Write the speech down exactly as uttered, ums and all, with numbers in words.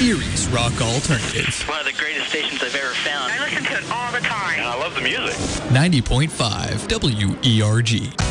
Erie's Rock Alternative. One of the greatest stations I've ever found. I listen to it all the time. And I love the music. ninety point five W E R G.